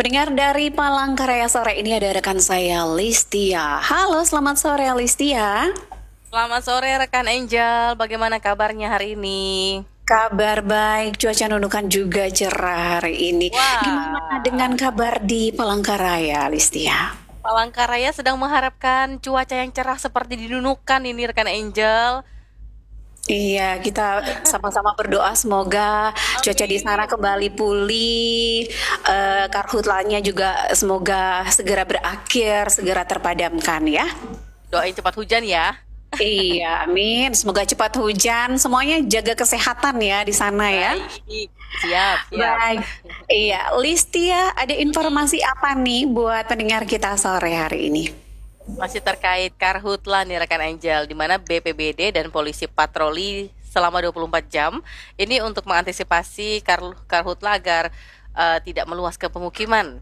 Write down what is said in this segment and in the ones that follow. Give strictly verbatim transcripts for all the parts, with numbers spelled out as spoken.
Pendengar dari Palangkaraya sore ini ada rekan saya Listia. Halo, selamat sore Listia. Selamat sore rekan Angel, bagaimana kabarnya hari ini? Kabar baik, cuaca Nunukan juga cerah hari ini. Wah. Gimana dengan kabar di Palangkaraya, Listia? Palangkaraya sedang mengharapkan cuaca yang cerah seperti di Nunukan ini rekan Angel. Iya, kita sama-sama berdoa semoga Amin. cuaca di sana kembali pulih, uh, karhutlanya juga semoga segera berakhir, segera terpadamkan ya. Doain cepat hujan ya. Iya, amin. Semoga cepat hujan. Semuanya jaga kesehatan ya di sana ya. Baik. Siap, siap. Baik. Iya, Listia, ada informasi apa nih buat pendengar kita sore hari ini? Masih terkait Karhutla nih rekan Angel, di mana B P B D dan polisi patroli selama dua puluh empat jam ini untuk mengantisipasi kar- Karhutla agar uh, tidak meluas ke pemukiman.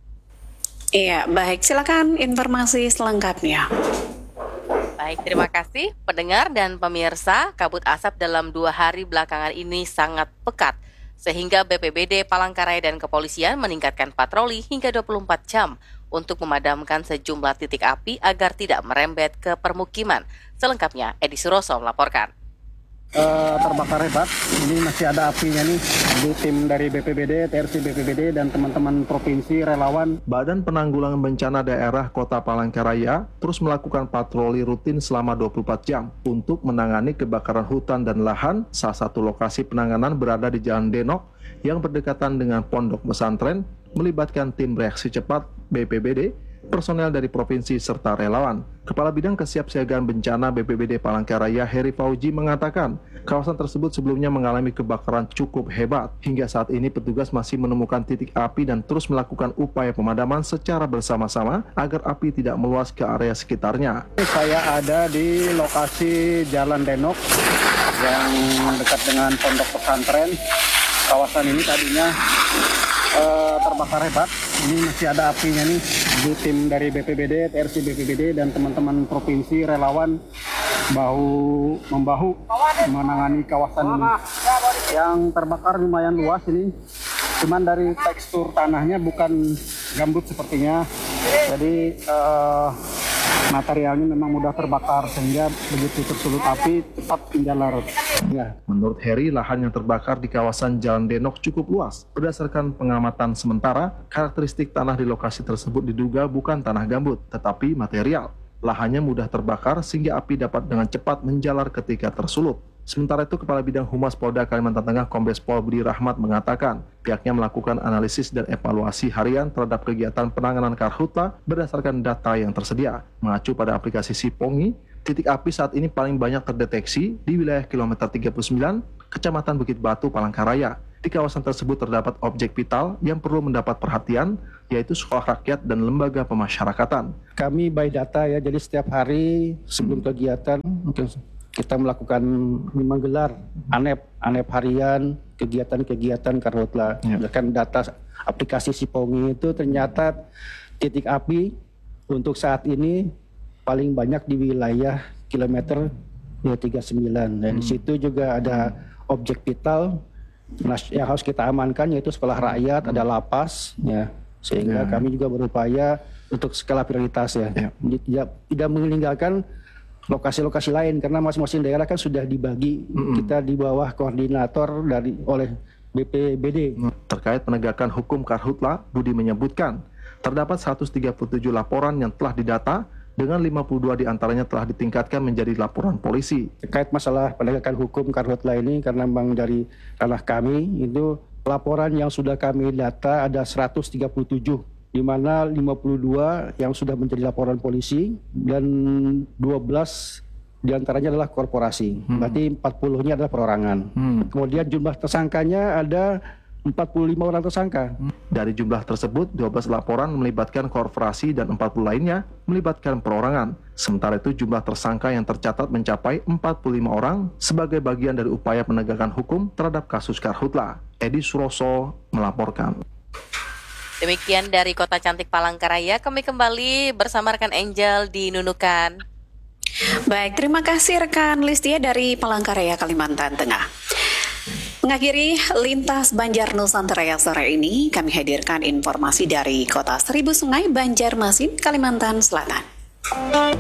Iya, baik. Silakan informasi selengkapnya. Baik, terima kasih pendengar dan pemirsa. Kabut asap dalam dua hari belakangan ini sangat pekat, sehingga B P B D Palangkaraya dan kepolisian meningkatkan patroli hingga dua puluh empat jam untuk memadamkan sejumlah titik api agar tidak merembet ke permukiman. Selengkapnya, Edi Suroso melaporkan. Uh, terbakar hebat, ini masih ada apinya nih. Jadi tim dari B P B D, T R C B P B D dan teman-teman provinsi relawan Badan Penanggulangan Bencana Daerah Kota Palangkaraya terus melakukan patroli rutin selama dua puluh empat jam untuk menangani kebakaran hutan dan lahan. Salah satu lokasi penanganan berada di Jalan Denok yang berdekatan dengan pondok pesantren, melibatkan tim reaksi cepat B P B D, personel dari provinsi serta relawan. Kepala Bidang Kesiapsiagaan Bencana B P B D Palangkaraya Heri Fauji mengatakan, kawasan tersebut sebelumnya mengalami kebakaran cukup hebat. Hingga saat ini petugas masih menemukan titik api dan terus melakukan upaya pemadaman secara bersama-sama agar api tidak meluas ke area sekitarnya. Saya ada di lokasi Jalan Denok yang dekat dengan pondok pesantren. Kawasan ini tadinya uh, terbakar hebat. Ini masih ada apinya nih. Di tim dari B P B D, T R C B P B D dan teman-teman provinsi relawan bahu membahu menangani kawasan ini. Yang terbakar lumayan luas ini. Cuman dari tekstur tanahnya bukan gambut sepertinya. Jadi uh, materialnya memang mudah terbakar sehingga begitu tersulut api cepat menjalar. Ya. Menurut Heri, lahan yang terbakar di kawasan Jalan Denok cukup luas. Berdasarkan pengamatan sementara, karakteristik tanah di lokasi tersebut diduga bukan tanah gambut, tetapi material. Lahannya mudah terbakar sehingga api dapat dengan cepat menjalar ketika tersulut. Sementara itu, Kepala Bidang Humas Polda Kalimantan Tengah Kombes Pol Budi Rahmat mengatakan pihaknya melakukan analisis dan evaluasi harian terhadap kegiatan penanganan Karhutla berdasarkan data yang tersedia. Mengacu pada aplikasi Sipongi, titik api saat ini paling banyak terdeteksi di wilayah kilometer tiga puluh sembilan, Kecamatan Bukit Batu, Palangkaraya. Di kawasan tersebut terdapat objek vital yang perlu mendapat perhatian, yaitu sekolah rakyat dan lembaga pemasyarakatan. Kami by data ya, jadi setiap hari sebelum kegiatan kita melakukan menggelar ANEP, ANEP harian, kegiatan-kegiatan Karhutla. Ya. Kan data aplikasi Sipongi itu ternyata titik api untuk saat ini paling banyak di wilayah kilometer dua tiga sembilan. Dan hmm. di situ juga ada objek vital yang harus kita amankan, yaitu sekolah rakyat, ada lapas, ya. Sehingga ya. Kami juga berupaya untuk skala prioritas ya. Ya. Tidak, tidak meninggalkan lokasi-lokasi lain karena masing-masing daerah kan sudah dibagi. Mm-hmm. Kita di bawah koordinator dari oleh B P B D. Terkait penegakan hukum Karhutla, Budi menyebutkan terdapat seratus tiga puluh tujuh laporan yang telah didata dengan lima puluh dua diantaranya telah ditingkatkan menjadi laporan polisi. Terkait masalah penegakan hukum Karhutla ini karena memang dari ranah kami itu laporan yang sudah kami data ada seratus tiga puluh tujuh. Di mana lima puluh dua yang sudah menjadi laporan polisi dan dua belas diantaranya adalah korporasi. Hmm. Berarti empat puluh-nya adalah perorangan. Hmm. Kemudian jumlah tersangkanya ada empat puluh lima orang tersangka. Dari jumlah tersebut, dua belas laporan melibatkan korporasi dan empat puluh lainnya melibatkan perorangan. Sementara itu jumlah tersangka yang tercatat mencapai empat puluh lima orang sebagai bagian dari upaya penegakan hukum terhadap kasus Karhutla. Edi Suroso melaporkan. Demikian dari Kota Cantik Palangkaraya, kami kembali bersama rekan Angel di Nunukan. Baik, terima kasih rekan Listia dari Palangkaraya, Kalimantan Tengah. Mengakhiri lintas Banjar Nusantara sore ini, kami hadirkan informasi dari Kota Seribu Sungai, Banjarmasin, Kalimantan Selatan.